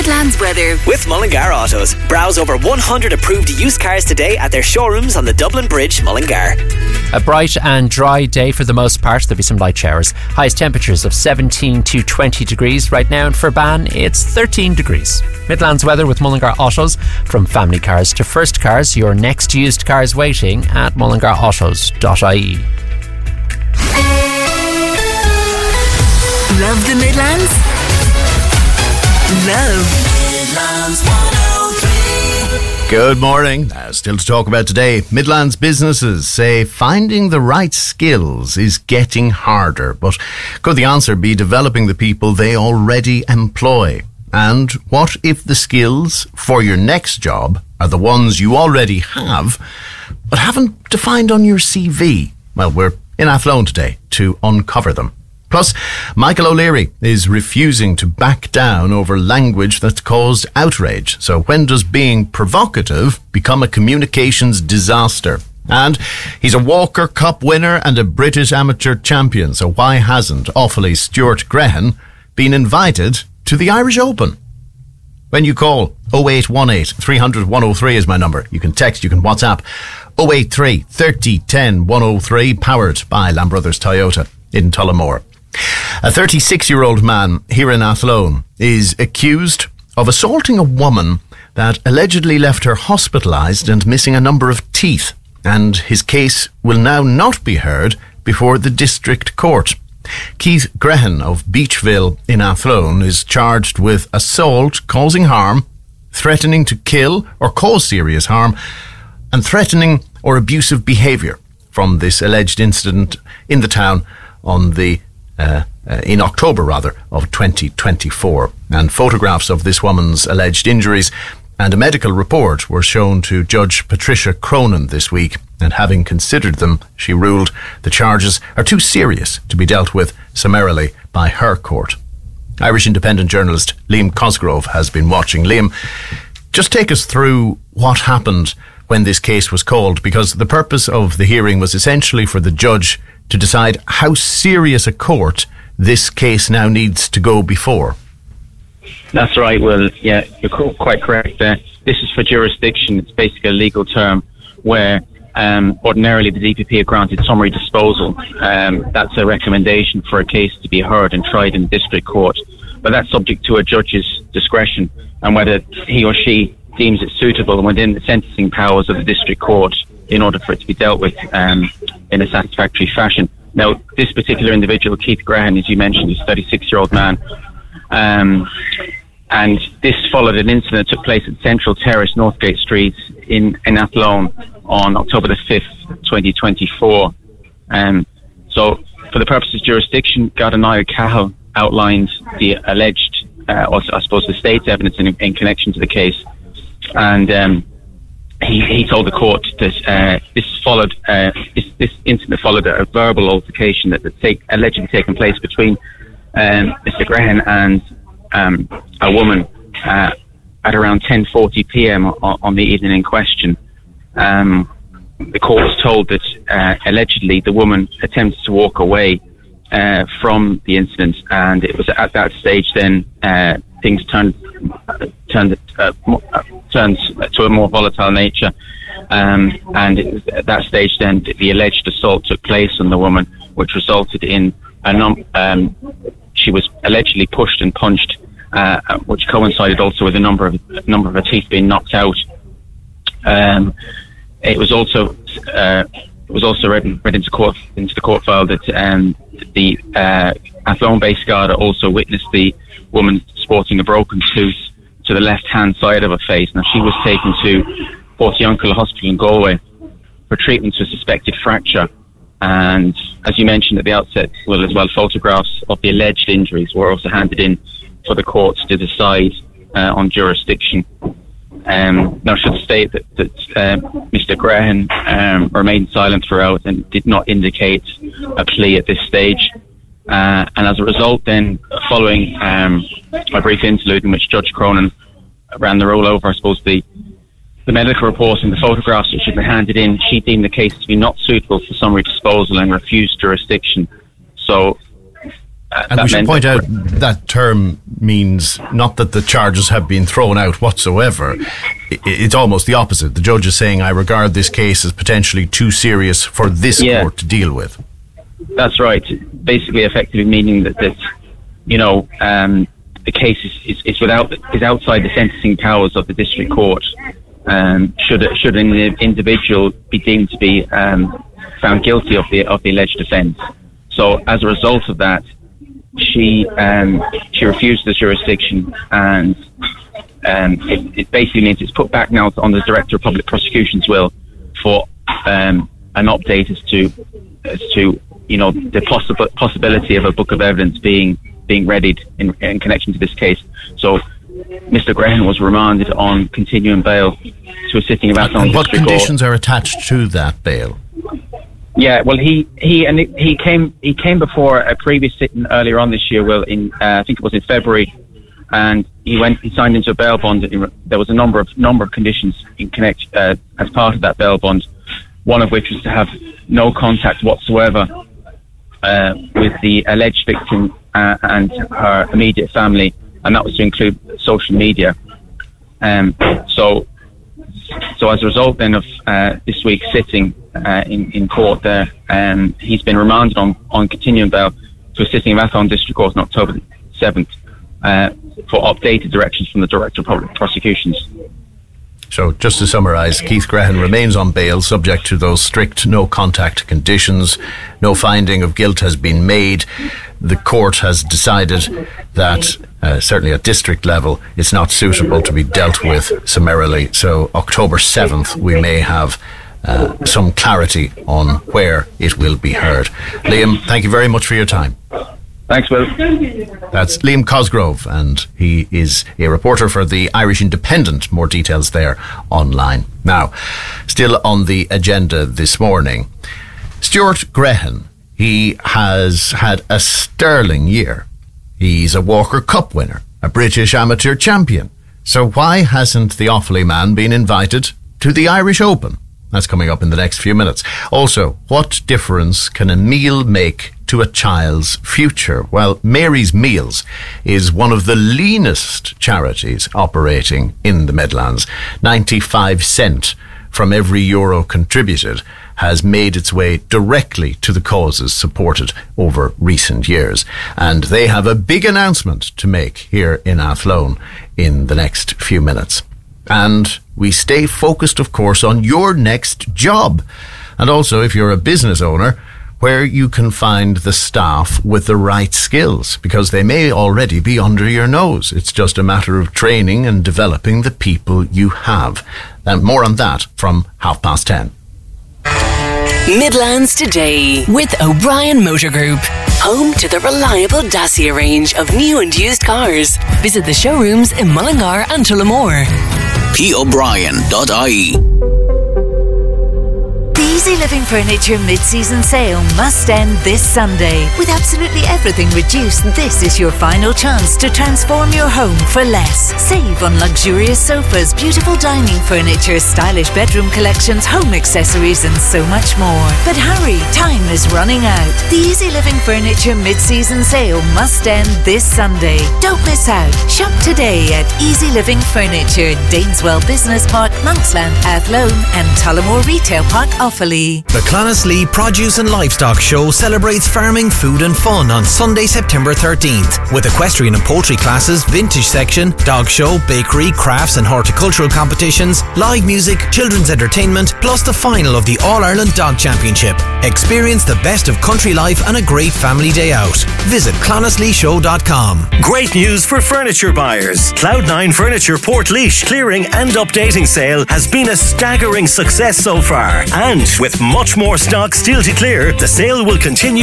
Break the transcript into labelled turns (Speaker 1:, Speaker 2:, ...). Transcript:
Speaker 1: Midlands weather
Speaker 2: with Mullingar Autos. Browse over 100 approved used cars today at their showrooms on the Dublin Bridge, Mullingar.
Speaker 3: A bright and dry day for the most part. There'll be some light showers. Highest temperatures of 17 to 20 degrees. Right now in Ferban, it's 13 degrees. Midlands weather with Mullingar Autos. From family cars to first cars, your next used car is waiting at mullingarautos.ie.
Speaker 1: Love the Midlands? Love Midlands 103.
Speaker 4: Good morning. Still to talk about today. Midlands businesses say finding the right skills is getting harder, but could the answer be developing the people they already employ? And what if the skills for your next job are the ones you already have, but haven't defined on your CV? Well, we're in Athlone today to uncover them. Plus, Michael O'Leary is refusing to back down over language that's caused outrage. So when does being provocative become a communications disaster? And he's a Walker Cup winner and a British amateur champion. So why hasn't Offaly's Stuart Grehan been invited to the Irish Open? When you call 0818 300 103 is my number. You can text, you can WhatsApp 083 30 10 103, powered by Lamb Brothers Toyota in Tullamore. A 36-year-old man here in Athlone is accused of assaulting a woman that allegedly left her hospitalised and missing a number of teeth, and his case will now not be heard before the district court. Keith Grehan of Beachville in Athlone is charged with assault, causing harm, threatening to kill or cause serious harm, and threatening or abusive behaviour from this alleged incident in the town on the in October of 2024. And photographs of this woman's alleged injuries and a medical report were shown to Judge Patricia Cronin this week, and having considered them, she ruled the charges are too serious to be dealt with summarily by her court. Irish independent journalist Liam Cosgrove has been watching. Liam, just take us through what happened when this case was called, because the purpose of the hearing was essentially for the judge to decide how serious a court this case now needs to go before.
Speaker 5: That's right, Will. Yeah, you're quite correct there. This is for jurisdiction. It's basically a legal term where ordinarily the DPP have granted summary disposal. That's a recommendation for a case to be heard and tried in district court. But that's subject to a judge's discretion and whether he or she deems it suitable and within the sentencing powers of the district court in order for it to be dealt with in a satisfactory fashion. Now, this particular individual, Keith Grehan, as you mentioned, is a 36-year-old man. And this followed an incident that took place at Central Terrace, Northgate Street in Athlone on October the 5th, 2024. So, for the purposes of jurisdiction, Garda Niall Cahill outlined the alleged, I suppose, the state's evidence in connection to the case. And he told the court that this incident followed a verbal altercation that had allegedly taken place between Mr. Grehan and a woman at around 10:40 p.m. on the evening in question. The court was told that allegedly the woman attempted to walk away from the incident, and it was at that stage then things turned to a more volatile nature, and it was at that stage then the alleged assault took place on the woman, which resulted in she was allegedly pushed and punched, which coincided also with a number of her teeth being knocked out. It was also read into the court file that the Athlone-based Garda also witnessed the woman sporting a broken tooth to the left-hand side of her face. Now, she was taken to Portiuncula Hospital in Galway for treatment to a suspected fracture. And as you mentioned at the outset, well, as well, photographs of the alleged injuries were also handed in for the courts to decide on jurisdiction. Now, I should state that Mr. Grehan remained silent throughout and did not indicate a plea at this stage. And as a result, then, following a brief interlude in which Judge Cronin ran the rollover, I suppose, the medical report and the photographs which had been handed in, she deemed the case to be not suitable for summary disposal and refused jurisdiction. So
Speaker 4: And we should point out that term means not that the charges have been thrown out whatsoever. It's almost the opposite. The judge is saying, I regard this case as potentially too serious for this court to deal with.
Speaker 5: That's right. Basically, effectively meaning that the case is outside the sentencing powers of the district court. Should an individual be deemed to be found guilty of the alleged offence. So as a result of that, she refused the jurisdiction, and it basically means it's put back now on the Director of Public Prosecution's will for an update as to the possibility of a book of evidence being readied in connection to this case. So Mr. Grehan was remanded on continuing bail to a sitting of Athlone
Speaker 4: District Court.
Speaker 5: What
Speaker 4: conditions are attached to that bail?
Speaker 5: Yeah, well, he came before a previous sitting earlier on this year. Well, I think it was in February, and he signed into a bail bond. There was a number of conditions as part of that bail bond. One of which was to have no contact whatsoever with the alleged victim and her immediate family, and that was to include social media. So as a result then of this week's sitting in court there, he's been remanded on continuing bail to a sitting of Athlone District Court on October 7th for updated directions from the Director of Public Prosecutions.
Speaker 4: So, just to summarise, Keith Grehan remains on bail subject to those strict no-contact conditions. No finding of guilt has been made. The court has decided that, certainly at district level, it's not suitable to be dealt with summarily. So, October 7th, we may have some clarity on where it will be heard. Liam, thank you very much for your time.
Speaker 5: Thanks, Will.
Speaker 4: That's Liam Cosgrove, and he is a reporter for the Irish Independent. More details there online. Now, still on the agenda this morning, Stuart Grehan. He has had a sterling year. He's a Walker Cup winner, a British amateur champion. So why hasn't the Offaly man been invited to the Irish Open? That's coming up in the next few minutes. Also, what difference can a meal make to a child's future? Well, Mary's Meals is one of the leanest charities operating in the Midlands. 95 cents from every euro contributed has made its way directly to the causes supported over recent years. And they have a big announcement to make here in Athlone in the next few minutes. And we stay focused, of course, on your next job. And also, if you're a business owner, where you can find the staff with the right skills, because they may already be under your nose. It's just a matter of training and developing the people you have. And more on that from 10:30.
Speaker 1: Midlands Today with O'Brien Motor Group. Home to the reliable Dacia range of new and used cars. Visit the showrooms in Mullingar and Tullamore.
Speaker 6: PO'Brien.ie.
Speaker 7: The Easy Living Furniture mid-season sale must end this Sunday. With absolutely everything reduced, this is your final chance to transform your home for less. Save on luxurious sofas, beautiful dining furniture, stylish bedroom collections, home accessories and so much more. But hurry, time is running out. The Easy Living Furniture mid-season sale must end this Sunday. Don't miss out. Shop today at Easy Living Furniture, Daneswell Business Park, Monksland, Athlone and Tullamore Retail Park, Offaly.
Speaker 8: The Clonaslee Produce and Livestock Show celebrates farming, food and fun on Sunday, September 13th with equestrian and poultry classes, vintage section, dog show, bakery, crafts and horticultural competitions, live music, children's entertainment, plus the final of the All-Ireland Dog Championship. Experience the best of country life and a great family day out. Visit clonasleeshow.com.
Speaker 9: Great news for furniture buyers. Cloud9 Furniture Portlaoise clearing and updating sale has been a staggering success so far. And with much more stock still to clear, the sale will continue